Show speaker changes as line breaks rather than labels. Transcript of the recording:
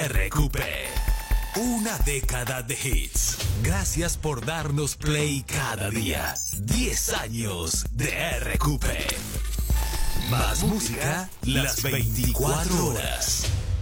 RQP. Una década de hits. Gracias por darnos play cada día. 10 años de RQP. Más música las 24 horas.